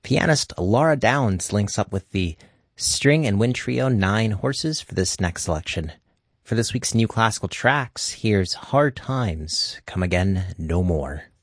Pianist Laura Downs links up with the string and wind trio Nine Horses for this next selection. For this week's new classical tracks, here's Hard Times, Come Again No More.